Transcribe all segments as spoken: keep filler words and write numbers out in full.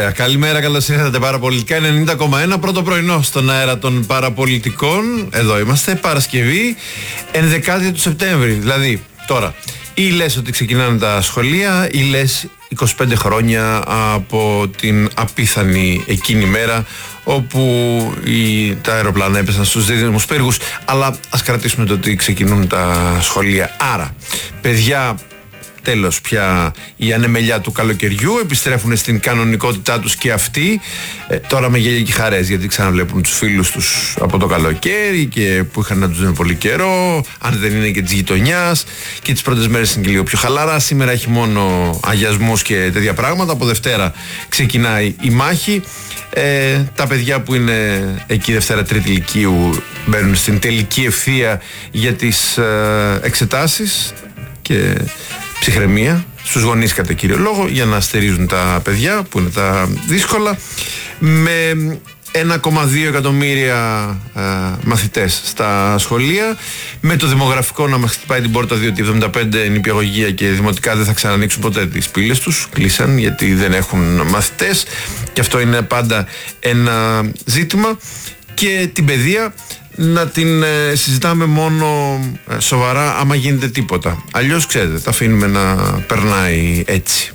Καλημέρα, καλημέρα, καλώς ήρθατε. Παραπολιτικά ενενήντα κόμμα ένα, πρώτο πρωινό στον αέρα των παραπολιτικών. Εδώ είμαστε, Παρασκευή, ενδεκάτη του Σεπτέμβρη. Δηλαδή, τώρα, ή λες ότι ξεκινάνε τα σχολεία, ή λες είκοσι πέντε χρόνια από την απίθανη εκείνη μέρα όπου οι, τα αεροπλάνα έπεσαν στους δίδυμους πύργους. Αλλά ας κρατήσουμε το ότι ξεκινούν τα σχολεία. Άρα, παιδιά, τέλος πια η ανεμελιά του καλοκαιριού, επιστρέφουν στην κανονικότητά τους και αυτοί, ε, τώρα με γέλια και χαρές, γιατί ξαναβλέπουν τους φίλους τους από το καλοκαίρι και που είχαν να τους δουν πολύ καιρό, αν δεν είναι και της γειτονιάς, και τις πρώτες μέρες είναι και λίγο πιο χαλαρά. Σήμερα έχει μόνο αγιασμούς και τέτοια πράγματα. Από Δευτέρα ξεκινάει η μάχη. Ε, τα παιδιά που είναι εκεί Δευτέρα Τρίτη Λυκείου μπαίνουν στην τελική ευθεία για τις ε, εξετάσεις και ψυχραιμία στους γονείς κατά κύριο λόγο, για να στερίζουν τα παιδιά που είναι τα δύσκολα. Με ένα κόμμα δύο εκατομμύρια ε, μαθητές στα σχολεία, με το δημογραφικό να μας χτυπάει την πόρτα, διότι εβδομήντα πέντε νηπιαγωγεία και δημοτικά δεν θα ξανανοίξουν ποτέ τις πύλες τους, κλείσαν γιατί δεν έχουν μαθητές, και αυτό είναι πάντα ένα ζήτημα. Και την παιδεία να την ε, συζητάμε μόνο ε, σοβαρά άμα γίνεται τίποτα. Αλλιώς, ξέρετε, τα αφήνουμε να περνάει έτσι.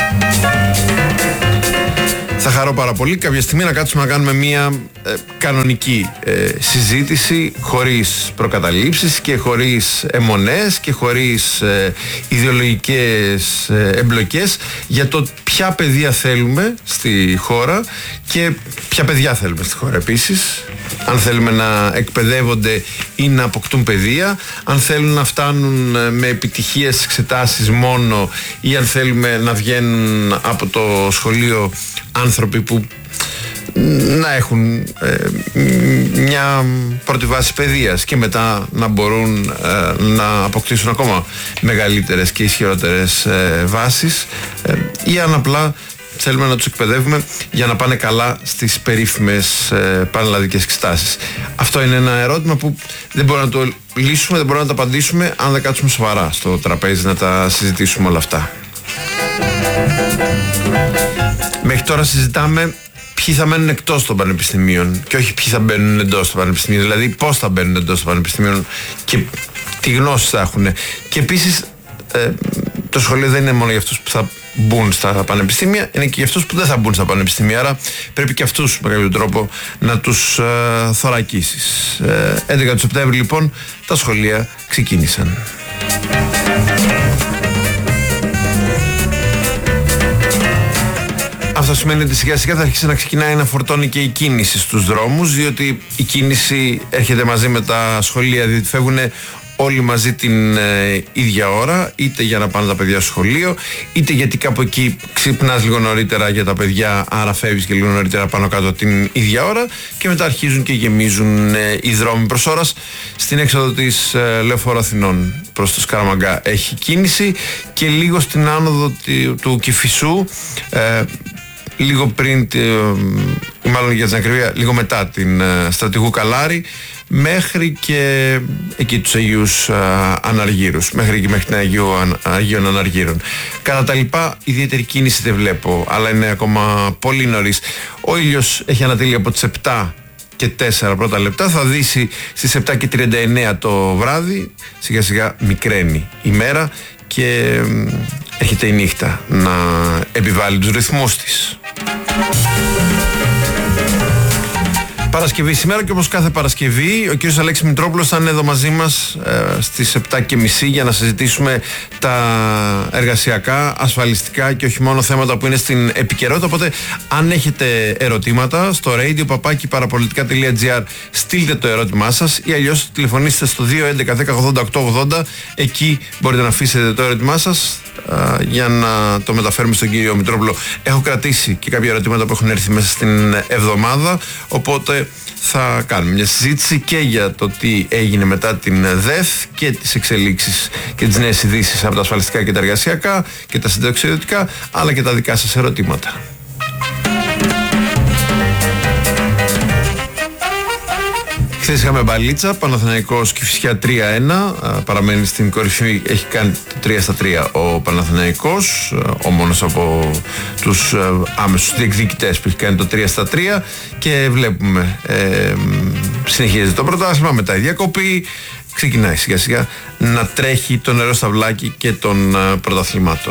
Θα χαρώ πάρα πολύ κάποια στιγμή να κάτσουμε να κάνουμε μια ε, κανονική ε, συζήτηση, χωρίς προκαταλήψεις και χωρίς αιμονές και χωρίς ε, ιδεολογικές ε, εμπλοκές, για το ποια παιδεία θέλουμε στη χώρα και ποια παιδιά θέλουμε στη χώρα επίσης. Αν θέλουμε να εκπαιδεύονται ή να αποκτούν παιδεία, αν θέλουν να φτάνουν με επιτυχίες εξετάσεις μόνο, ή αν θέλουμε να βγαίνουν από το σχολείο άνθρωποι που να έχουν ε, μια πρώτη βάση παιδείας και μετά να μπορούν ε, να αποκτήσουν ακόμα μεγαλύτερες και ισχυρότερες ε, βάσεις, ε, ή αν απλά θέλουμε να τους εκπαιδεύουμε για να πάνε καλά στις περίφημες ε, πανελλαδικές εξετάσεις. Αυτό είναι ένα ερώτημα που δεν μπορούμε να το λύσουμε, δεν μπορούμε να το απαντήσουμε αν δεν κάτσουμε σοβαρά στο τραπέζι να τα συζητήσουμε όλα αυτά. Μέχρι τώρα συζητάμε ποιοι θα μένουν εκτός των πανεπιστημίων και όχι ποιοι θα μπαίνουν εντός των πανεπιστημίων, δηλαδή πώς θα μπαίνουν εντός των πανεπιστημίων και τι γνώσεις θα έχουν. Και επίσης ε, το σχολείο δεν είναι μόνο για αυτούς που θα μπουν στα πανεπιστήμια, είναι και για αυτούς που δεν θα μπουν στα πανεπιστήμια. Άρα πρέπει και αυτούς με κάποιο τρόπο να τους ε, θωρακίσεις. Ε, έντεκα του Σεπτέμβρη λοιπόν τα σχολεία ξεκίνησαν. Αυτό σημαίνει ότι σιγά σιγά θα αρχίσει να ξεκινάει να φορτώνει και η κίνηση στους δρόμους, διότι η κίνηση έρχεται μαζί με τα σχολεία, διότι φεύγουν όλοι μαζί την ε, ίδια ώρα, είτε για να πάνε τα παιδιά στο σχολείο, είτε γιατί κάπου εκεί ξυπνάς λίγο νωρίτερα για τα παιδιά, άρα φεύγεις και λίγο νωρίτερα πάνω κάτω την ίδια ώρα, και μετά αρχίζουν και γεμίζουν ε, οι δρόμοι προς ώρας. Στην έξοδο της ε, Λεωφόρου Αθηνών προς το Σκαραμαγκά έχει κίνηση, και λίγο στην άνοδο του, του Κηφισού, ε, λίγο πριν, ε, μάλλον για την ακρίβεια, λίγο μετά την ε, Στρατηγού Καλάρη, μέχρι και εκεί τους Αγίους α, Αναργύρους, μέχρι και μέχρι την Αγίου, Αγίων Αναργύρων. Κατά τα λοιπά, ιδιαίτερη κίνηση δεν βλέπω, αλλά είναι ακόμα πολύ νωρίς. Ο ήλιος έχει ανατείλει από τις επτά και τέσσερα πρώτα λεπτά, θα δύσει στις επτά και τριάντα εννέα το βράδυ, σιγά σιγά μικραίνει η μέρα και ε, έρχεται η νύχτα να επιβάλλει τους ρυθμούς της. Παρασκευή σήμερα, και όπως κάθε Παρασκευή ο κύριος Αλέξης Μητρόπουλος θα είναι εδώ μαζί μας ε, στις επτά και μισή για να συζητήσουμε τα εργασιακά, ασφαλιστικά και όχι μόνο θέματα που είναι στην επικαιρότητα. Οπότε αν έχετε ερωτήματα στο radio παπάκι παραπολιτικά τελεία gr στείλτε το ερώτημά σας, ή αλλιώς τηλεφωνήστε στο δύο έντεκα δέκα ογδόντα οκτώ ογδόντα. Εκεί μπορείτε να αφήσετε το ερώτημά σας α, για να το μεταφέρουμε στον κύριο Μητρόπουλο. Έχω κρατήσει και κάποια ερωτήματα που έχουν έρθει μέσα στην εβδομάδα, οπότε θα κάνουμε μια συζήτηση και για το τι έγινε μετά την ΔΕΘ και τις εξελίξεις και τις νέες ειδήσεις από τα ασφαλιστικά και τα εργασιακά και τα συνταξιοδοτικά, αλλά και τα δικά σας ερωτήματα. Χθες είχαμε μπαλίτσα, Παναθηναϊκός Κηφισιά τρία ένα, παραμένει στην κορυφή, έχει κάνει τρία στα τρία ο Παναθηναϊκός, ο μόνος από τους άμεσους διεκδικητές που έχει κάνει το τρία στα τρία, και βλέπουμε ε, συνεχίζεται το πρωτάθλημα μετά η διακοπή, ξεκινάει σιγά σιγά να τρέχει το νερό στα βλάκι και των πρωταθλημάτων.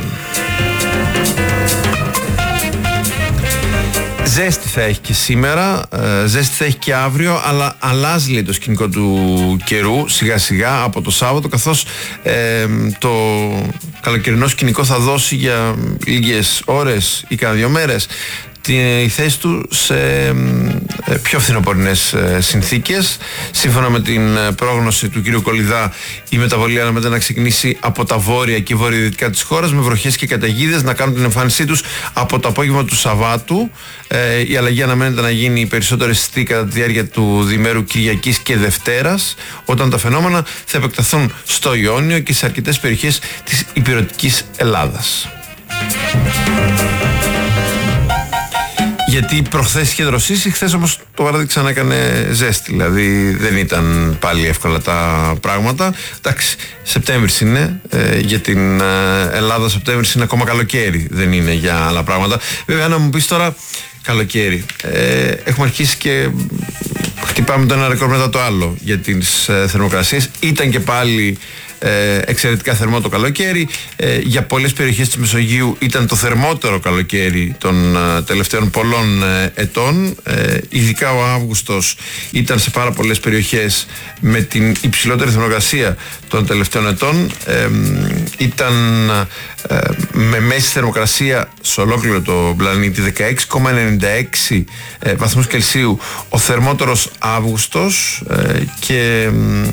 Ζέστη θα έχει και σήμερα, ε, ζέστη θα έχει και αύριο, αλλά αλλάζει λέει το σκηνικό του καιρού σιγά σιγά από το Σάββατο, καθώς ε, το καλοκαιρινό σκηνικό θα δώσει για λίγες ώρες ή κάνα δύο μέρες τη θέση του σε πιο φθινοπορεινές συνθήκες. Σύμφωνα με την πρόγνωση του κ. Κολιδά, η μεταβολή αναμένεται να ξεκινήσει από τα βόρεια και βορειοδυτικά της χώρας, με βροχές και καταιγίδες να κάνουν την εμφάνισή τους από το απόγευμα του Σαββάτου. Ε, η αλλαγή αναμένεται να γίνει περισσότερο αισθητή κατά τη διάρκεια του διημέρου Κυριακής και Δευτέρας, όταν τα φαινόμενα θα επεκταθούν στο Ιόνιο και σε αρκετές περιοχές της ηπειρωτικής Ελλάδας. Γιατί προχθές είχε δροσίσει, χθες όμως το βράδυ ξανά έκανε ζέστη, δηλαδή δεν ήταν πάλι εύκολα τα πράγματα. Εντάξει, Σεπτέμβρης είναι, ε, για την ε, Ελλάδα Σεπτέμβρης είναι ακόμα καλοκαίρι, δεν είναι για άλλα πράγματα. Βέβαια να μου πεις τώρα καλοκαίρι, ε, έχουμε αρχίσει και χτυπάμε το ένα ρεκόρ μετά το άλλο για τις ε, θερμοκρασίες. Ήταν και πάλι Ε, εξαιρετικά θερμό το καλοκαίρι. Ε, για πολλές περιοχές της Μεσογείου ήταν το θερμότερο καλοκαίρι των ε, τελευταίων πολλών ε, ετών. Ε, ειδικά ο Αύγουστος ήταν σε πάρα πολλές περιοχές με την υψηλότερη θερμοκρασία των τελευταίων ετών. Ε, ήταν ε, με μέση θερμοκρασία σε ολόκληρο το πλανήτη δεκαέξι κόμμα ενενήντα έξι ε, βαθμούς Κελσίου ο θερμότερος Αύγουστος, ε, και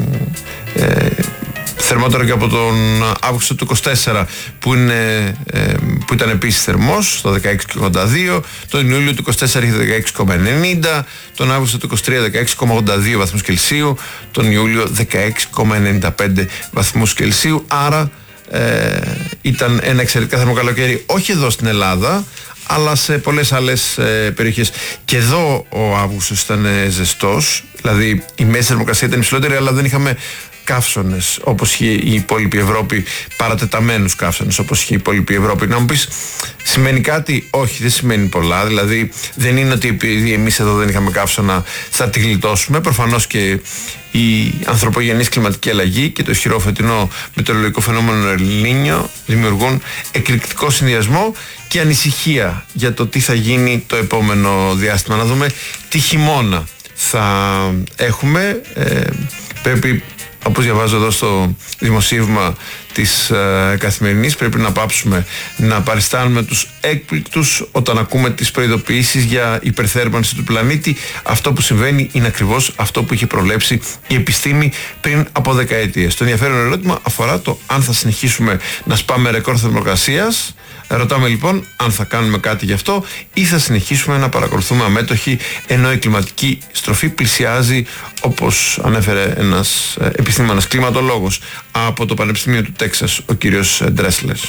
ε, θερμότερο και από τον Αύγουστο του είκοσι τέσσερα που, είναι, ε, που ήταν επίσης θερμός, το δεκαέξι κόμμα ογδόντα δύο, τον Ιούλιο του είκοσι τέσσερα είχε δεκαέξι κόμμα ενενήντα, τον Αύγουστο του είκοσι τρία δεκαέξι κόμμα ογδόντα δύο βαθμούς Κελσίου, τον Ιούλιο δεκαέξι κόμμα ενενήντα πέντε βαθμούς Κελσίου. Άρα ε, ήταν ένα εξαιρετικά θερμό καλοκαίρι, όχι εδώ στην Ελλάδα, αλλά σε πολλές άλλες ε, περιοχές. Και εδώ ο Αύγουστος ήταν ε, ζεστός, δηλαδή η μέση θερμοκρασία ήταν υψηλότερη, αλλά δεν είχαμε καύσονες όπως είχε η υπόλοιπη Ευρώπη, παρατεταμένους καύσονες όπως είχε η υπόλοιπη Ευρώπη. Να μου πεις, σημαίνει κάτι? Όχι, δεν σημαίνει πολλά. Δηλαδή δεν είναι ότι επειδή εμείς εδώ δεν είχαμε καύσωνα θα τη γλιτώσουμε. Προφανώς και η ανθρωπογενής κλιματική αλλαγή και το ισχυρό φετινό μετεωρολογικό φαινόμενο Ελνίνιο δημιουργούν εκρηκτικό συνδυασμό και ανησυχία για το τι θα γίνει το επόμενο διάστημα. Να δούμε τι χειμώνα θα έχουμε. Ε, πρέπει, όπως διαβάζω εδώ στο δημοσίευμα της ε, Καθημερινής, πρέπει να πάψουμε να παριστάνουμε τους έκπληκτους όταν ακούμε τις προειδοποιήσεις για υπερθέρμανση του πλανήτη. Αυτό που συμβαίνει είναι ακριβώς αυτό που είχε προβλέψει η επιστήμη πριν από δεκαετίες. Το ενδιαφέρον ερώτημα αφορά το αν θα συνεχίσουμε να σπάμε ρεκόρ θερμοκρασίας. Ρωτάμε λοιπόν αν θα κάνουμε κάτι γι' αυτό ή θα συνεχίσουμε να παρακολουθούμε αμέτωχοι ενώ η κλιματική στροφή πλησιάζει, όπως ανέφερε ένας επιστήμονας κλιματολόγος από το Πανεπιστήμιο του Τέξας, ο κύριος Ντρέσλες.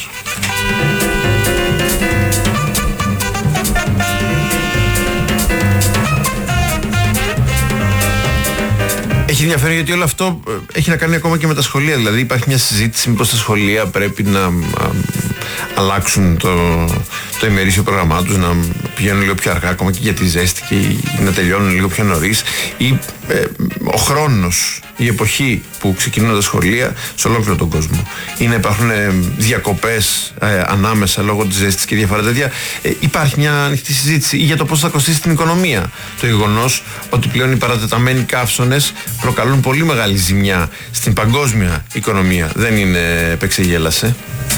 Έχει ενδιαφέρον γιατί όλο αυτό έχει να κάνει ακόμα και με τα σχολεία. Δηλαδή υπάρχει μια συζήτηση μήπως τα σχολεία πρέπει να α, αλλάξουν το, το ημερήσιο πρόγραμμά τους, να πηγαίνουν λίγο πιο αργά ακόμα και για τη ζέστη και να τελειώνουν λίγο πιο νωρίς, ή ε, ο χρόνος, η εποχή που ξεκινούν τα σχολεία σε ολόκληρο τον κόσμο ή να υπάρχουν ε, διακοπές ε, ανάμεσα λόγω της ζέστης και διάφορα τέτοια. Ε, υπάρχει μια ανοιχτή συζήτηση για το πώς θα κοστίσει την οικονομία το γεγονός ότι πλέον οι παρατεταμένοι καύσονες προκαλούν πολύ μεγάλη ζημιά στην παγκόσμια οικονομία. Δεν είναι επεξεγέλασε.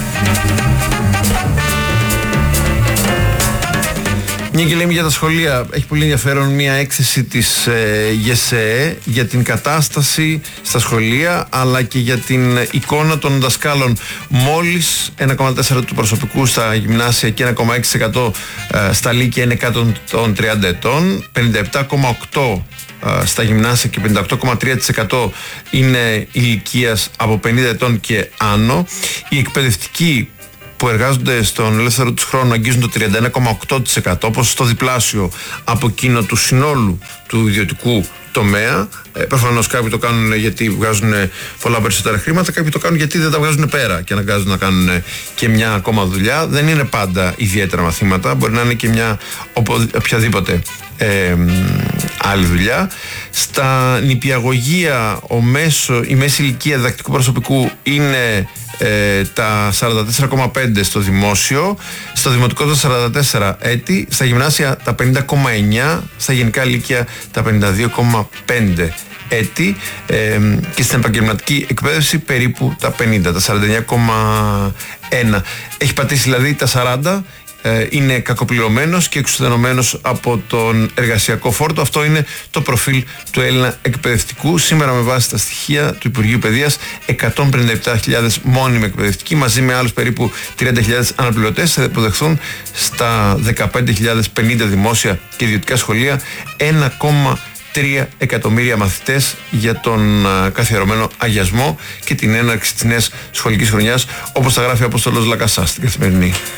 Μια και λέμε για τα σχολεία, έχει πολύ ενδιαφέρον μια έκθεση της ε, ΓΕΣΕΕ για την κατάσταση στα σχολεία αλλά και για την εικόνα των δασκάλων. Μόλις ένα κόμμα τέσσερα τοις εκατό του προσωπικού στα γυμνάσια και ένα κόμμα έξι τοις εκατό ε, στα λύκεια είναι κάτω των τριάντα ετών, πενήντα επτά κόμμα οκτώ τοις εκατό στα γυμνάσια και πενήντα οκτώ κόμμα τρία τοις εκατό είναι ηλικίας από πενήντα ετών και άνω. Οι εκπαιδευτικοί που εργάζονται στον ελεύθερο τους χρόνο αγγίζουν το τριάντα ένα κόμμα οκτώ τοις εκατό, ποσοστό διπλάσιο από εκείνο του συνόλου του ιδιωτικού τομέα. Ε, προφανώς κάποιοι το κάνουν γιατί βγάζουν πολλά περισσότερα χρήματα, κάποιοι το κάνουν γιατί δεν τα βγάζουν πέρα και αναγκάζουν να κάνουν και μια ακόμα δουλειά. Δεν είναι πάντα ιδιαίτερα μαθήματα, μπορεί να είναι και μια οποιαδήποτε ε, άλλη δουλειά. Στα νηπιαγωγεία ο μέσο, η μέση ηλικία διδακτικού προσωπικού είναι ε, τα σαράντα τέσσερα κόμμα πέντε στο δημόσιο, στο δημοτικό τα σαράντα τέσσερα έτη, στα γυμνάσια τα πενήντα κόμμα εννιά, στα γενικά λύκεια τα πενήντα δύο κόμμα πέντε έτη ε, και στην επαγγελματική εκπαίδευση περίπου τα πενήντα, τα σαράντα εννιά κόμμα ένα. Έχει πατήσει δηλαδή τα σαράντα, ε, είναι κακοπληρωμένος και εξουθενωμένος από τον εργασιακό φόρτο. Αυτό είναι το προφίλ του Έλληνα εκπαιδευτικού. Σήμερα με βάση τα στοιχεία του Υπουργείου Παιδείας, εκατόν πενήντα επτά χιλιάδες μόνιμοι εκπαιδευτικοί μαζί με άλλους περίπου τριάντα χιλιάδες αναπληρωτές θα υποδεχθούν στα δεκαπέντε χιλιάδες πενήντα δημόσια και ιδιωτικά σχολεία ένα κόμμα τρία εκατομμύρια μαθητές για τον α, καθιερωμένο αγιασμό και την έναρξη της νέας σχολικής χρονιάς, όπως τα γράφει ο Απόστολος Λακασάς στην Καθημερινή.